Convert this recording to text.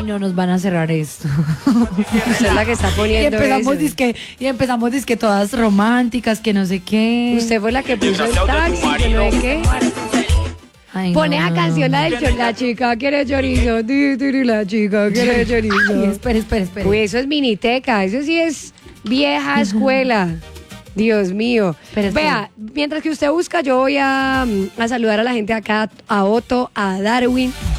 no, nos van a cerrar esto. Usted es la que está poniendo y empezamos dizque todas románticas, que no sé qué. Usted fue la que puso el taxi, que no sé qué. Ay, Pone no, a no, canción no. la chica quiere chorizo, la chica quiere Ay, chorizo. espere. Uy, eso es miniteca, eso sí es vieja escuela. Dios mío. Espere. Vea, mientras que usted busca, yo voy a saludar a la gente acá, a Otto, a Darwin.